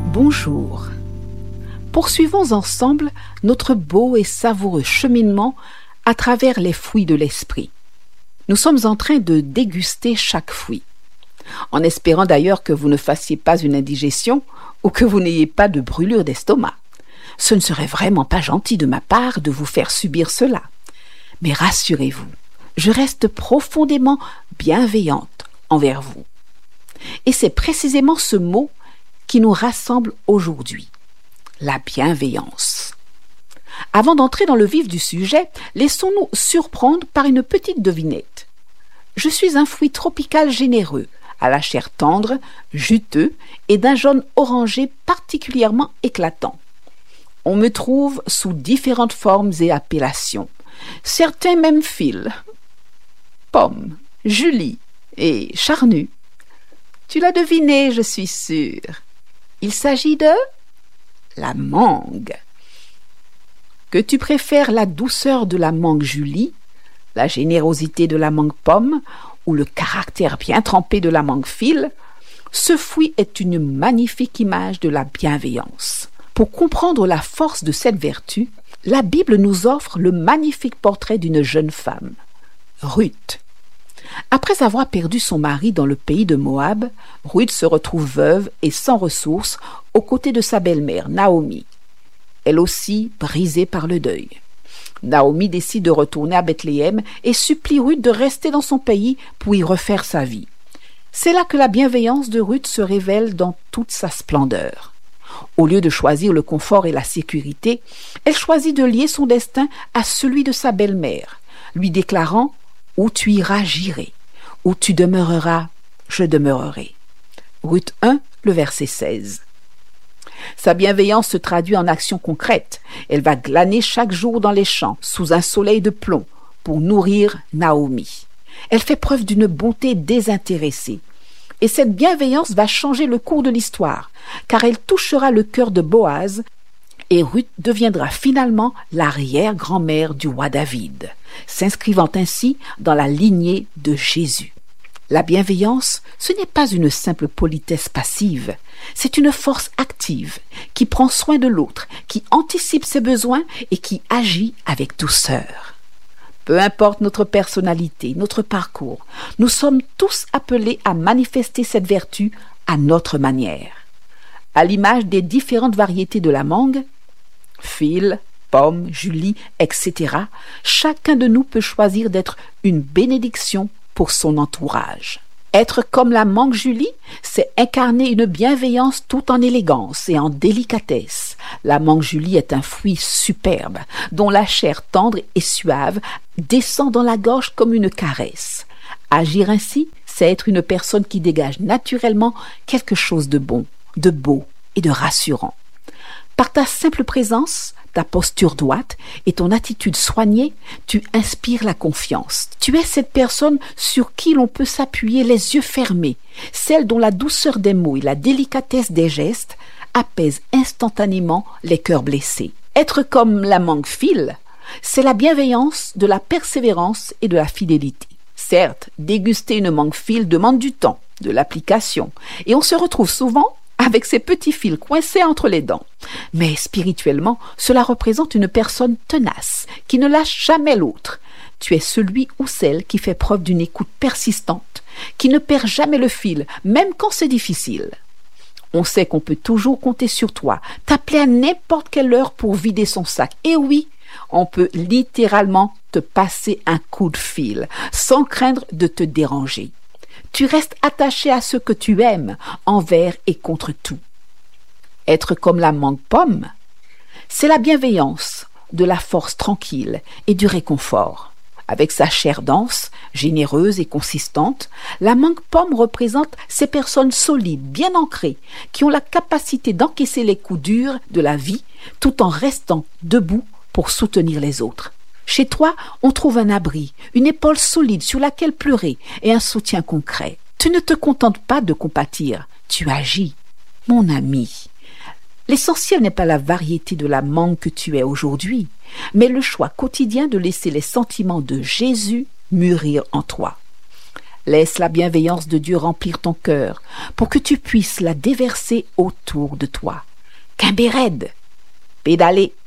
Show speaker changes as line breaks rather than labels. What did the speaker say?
Bonjour. Poursuivons ensemble notre beau et savoureux cheminement à travers les fruits de l'esprit. Nous sommes en train de déguster chaque fruit, en espérant d'ailleurs que vous ne fassiez pas une indigestion ou que vous n'ayez pas de brûlure d'estomac. Ce ne serait vraiment pas gentil de ma part de vous faire subir cela. Mais rassurez-vous, je reste profondément bienveillante envers vous. Et c'est précisément ce mot qui nous rassemble aujourd'hui, la bienveillance. Avant d'entrer dans le vif du sujet, laissons-nous surprendre par une petite devinette. Je suis un fruit tropical généreux, à la chair tendre, juteux et d'un jaune orangé particulièrement éclatant. On me trouve sous différentes formes et appellations. Certains même filent. Pomme, Julie et charnu. Tu l'as deviné, je suis sûre. Il s'agit de la mangue. Que tu préfères la douceur de la mangue Julie, la générosité de la mangue pomme ou le caractère bien trempé de la mangue fil, ce fruit est une magnifique image de la bienveillance. Pour comprendre la force de cette vertu, la Bible nous offre le magnifique portrait d'une jeune femme, Ruth. Après avoir perdu son mari dans le pays de Moab, Ruth se retrouve veuve et sans ressources aux côtés de sa belle-mère, Naomi. Elle aussi brisée par le deuil. Naomi décide de retourner à Bethléem et supplie Ruth de rester dans son pays pour y refaire sa vie. C'est là que la bienveillance de Ruth se révèle dans toute sa splendeur. Au lieu de choisir le confort et la sécurité, elle choisit de lier son destin à celui de sa belle-mère, lui déclarant « Où tu iras, j'irai. Où tu demeureras, je demeurerai. » Ruth 1, le verset 16. Sa bienveillance se traduit en actions concrètes. Elle va glaner chaque jour dans les champs, sous un soleil de plomb, pour nourrir Naomi. Elle fait preuve d'une bonté désintéressée. Et cette bienveillance va changer le cours de l'histoire, car elle touchera le cœur de Boaz, et Ruth deviendra finalement l'arrière-grand-mère du roi David, s'inscrivant ainsi dans la lignée de Jésus. La bienveillance, ce n'est pas une simple politesse passive, c'est une force active qui prend soin de l'autre, qui anticipe ses besoins et qui agit avec douceur. Peu importe notre personnalité, notre parcours, nous sommes tous appelés à manifester cette vertu à notre manière. À l'image des différentes variétés de la mangue, fil, pomme, Julie, etc., chacun de nous peut choisir d'être une bénédiction pour son entourage. Être comme la mangue Julie, c'est incarner une bienveillance tout en élégance et en délicatesse. La mangue Julie est un fruit superbe, dont la chair tendre et suave descend dans la gorge comme une caresse. Agir ainsi, c'est être une personne qui dégage naturellement quelque chose de bon, de beau et de rassurant. Par ta simple présence, ta posture droite et ton attitude soignée, tu inspires la confiance. Tu es cette personne sur qui l'on peut s'appuyer les yeux fermés, celle dont la douceur des mots et la délicatesse des gestes apaisent instantanément les cœurs blessés. Être comme la mangue fil, c'est la bienveillance, de la persévérance et de la fidélité. Certes, déguster une mangue fil demande du temps, de l'application, et on se retrouve souvent avec ces petits fils coincés entre les dents. Mais spirituellement, cela représente une personne tenace, qui ne lâche jamais l'autre. Tu es celui ou celle qui fait preuve d'une écoute persistante, qui ne perd jamais le fil, même quand c'est difficile. On sait qu'on peut toujours compter sur toi, t'appeler à n'importe quelle heure pour vider son sac. Et oui, on peut littéralement te passer un coup de fil, sans craindre de te déranger. Tu restes attaché à ce que tu aimes, envers et contre tout. Être comme la mangue pomme, c'est la bienveillance, de la force tranquille et du réconfort. Avec sa chair dense, généreuse et consistante, la mangue pomme représente ces personnes solides, bien ancrées, qui ont la capacité d'encaisser les coups durs de la vie tout en restant debout pour soutenir les autres. Chez toi, on trouve un abri, une épaule solide sur laquelle pleurer et un soutien concret. Tu ne te contentes pas de compatir, tu agis. Mon ami, l'essentiel n'est pas la variété de la mangue que tu es aujourd'hui, mais le choix quotidien de laisser les sentiments de Jésus mûrir en toi. Laisse la bienveillance de Dieu remplir ton cœur pour que tu puisses la déverser autour de toi. Quimber raide, pédaler,